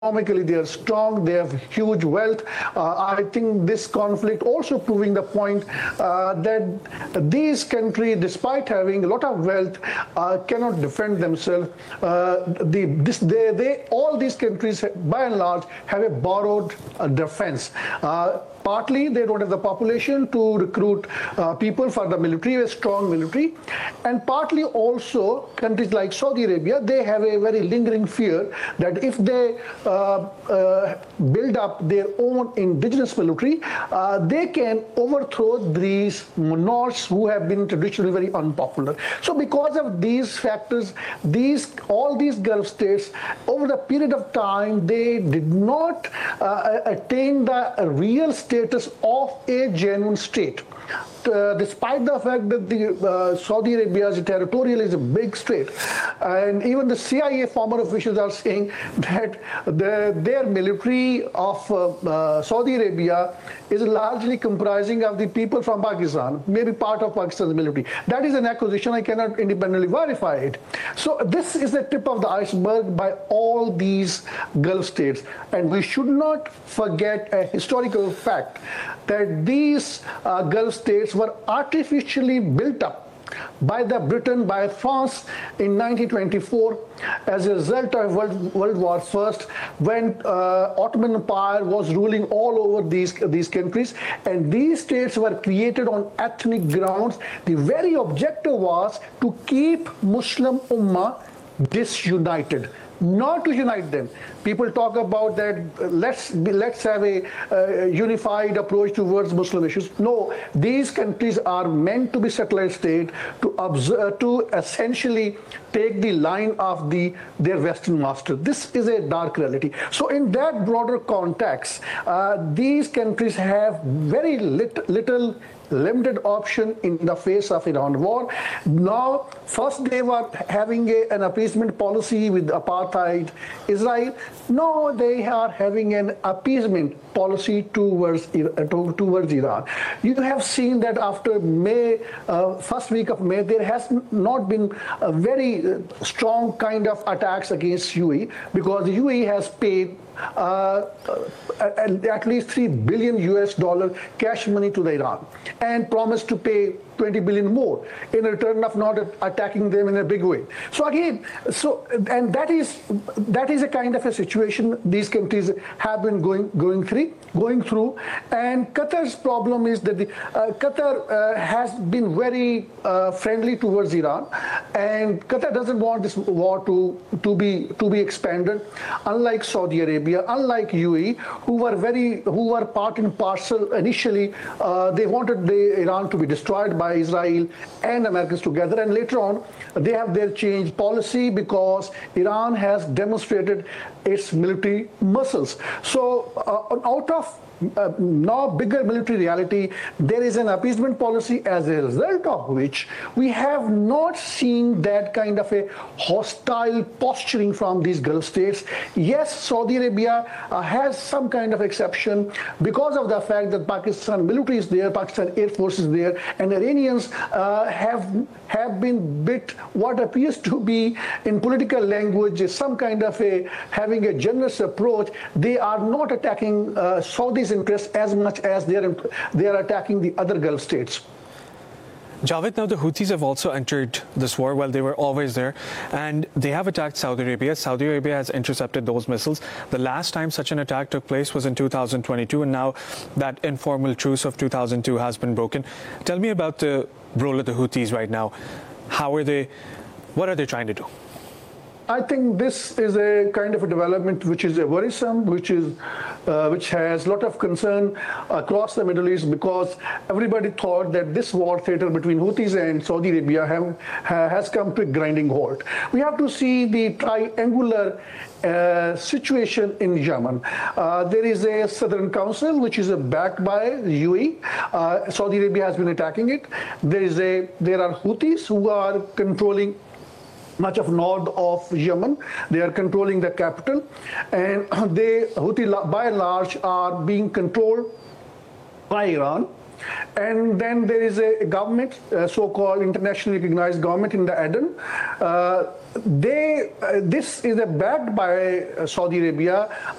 economically they are strong, they have huge wealth. I think this conflict also proving the point that these countries, despite having a lot of wealth, cannot defend themselves. All these countries, by and large, have a borrowed defense. Partly, they don't have the population to recruit people for the military, a strong military. And partly also, countries like Saudi Arabia, they have a very lingering fear that if they build up their own indigenous military, they can overthrow these monarchs who have been traditionally very unpopular. So because of these factors, all these Gulf states, over the period of time, they did not attain the real status of a genuine state. Despite the fact that the Saudi Arabia's territorial is a big state, and even the CIA former officials are saying that their military of Saudi Arabia is largely comprising of the people from Pakistan, maybe part of Pakistan's military. That is an accusation. I cannot independently verify it. So this is the tip of the iceberg by all these Gulf states, and we should not forget a historical fact that these Gulf states were artificially built up by Britain, by France in 1924 as a result of World War I, when Ottoman Empire was ruling all over these countries, and these states were created on ethnic grounds. The very objective was to keep Muslim Ummah disunited, not to unite them. People talk about that, let's have a unified approach towards Muslim issues. No, these countries are meant to be satellite state to essentially take the line of their Western master. This is a dark reality. So in that broader context, these countries have very little limited option in the face of Iran war. Now, first they were having an appeasement policy with apartheid Israel. Now they are having an appeasement policy towards Iran. You have seen that after May, first week of May, there has not been a very strong kind of attacks against UAE, because the UAE has paid at least $3 billion US cash money to the Iran and promised to pay 20 billion more in return of not attacking them in a big way. So again, and that is a kind of a situation these countries have been going through. And Qatar's problem is that Qatar has been very friendly towards Iran, and Qatar doesn't want this war to be expanded. Unlike Saudi Arabia, unlike UAE, who were part and parcel initially, they wanted Iran to be destroyed by Israel and Americans together, and later on they have their changed policy because Iran has demonstrated its military muscles. So out of now bigger military reality, there is an appeasement policy, as a result of which we have not seen that kind of a hostile posturing from these Gulf states. Yes, Saudi Arabia has some kind of exception because of the fact that Pakistan military is there, Pakistan Air Force is there, and Iranians have been bit what appears to be, in political language, some kind of having a generous approach. They are not attacking Saudi's interests as much as they are attacking the other Gulf states. Javed, now the Houthis have also entered this war. Well, they were always there, and they have attacked Saudi Arabia. Saudi Arabia has intercepted those missiles. The last time such an attack took place was in 2022, and now that informal truce of 2002 has been broken. Tell me about the role of the Houthis right now. What are they trying to do? I think this is a kind of a development which is worrisome, which has a lot of concern across the Middle East, because everybody thought that this war theater between Houthis and Saudi Arabia has come to a grinding halt. We have to see the triangular situation in Yemen. There is a Southern Council which is backed by the UAE. Saudi Arabia has been attacking it. There are Houthis who are controlling much of north of Yemen. They are controlling the capital, and Houthi by and large are being controlled by Iran. And then there is a government, so-called internationally recognized government in the Aden. This is backed by Saudi Arabia.